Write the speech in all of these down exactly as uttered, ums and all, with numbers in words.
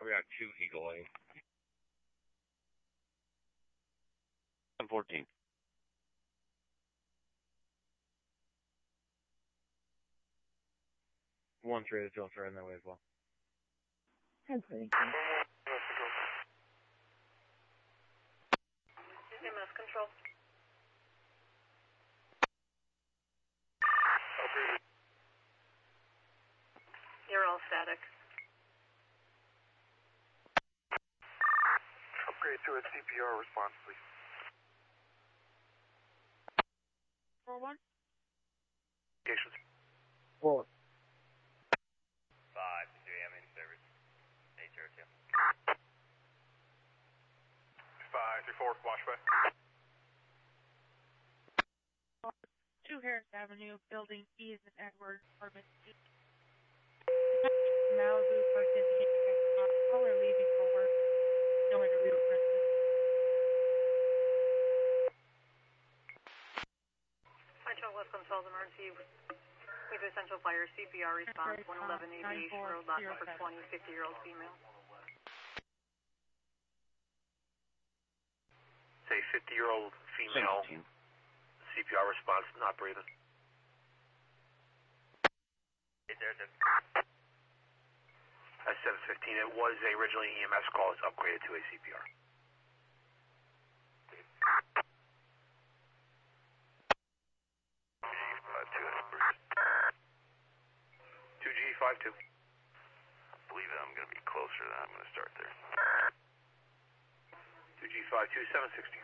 We got two Eagle Lane. ten fourteen. One traded to are in that way as well. ten twenty. E M S control. Upgrade. You're all static. Upgrade to a C P R response, please. four one. Locations. Four. five to three, I'm in service. eight zero two. five three four, watch by. two Harris Avenue, building E is in Edward, apartment two. Malibu person handicap stop, caller leaving for work. No interview requested. Central West Controls emergency. With essential fire C P R response, one eleven aviation road, lot number twenty, fifty year old female. Say fifty year old female. seventeen. C P R response, not breathing. eight zero two. That's seven fifteen. It was originally E M S call. It's upgraded to a C P R. two G five two. I believe that I'm going to be closer to that. I'm going to start there. two G five two, seven sixteen.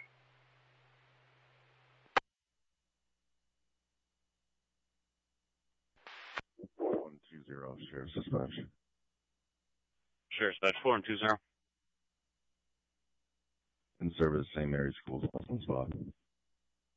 four one two zero, Sheriff's Dispatch. Sheriff's Dispatch four one two zero. In service, Saint Mary's Schools, Spot.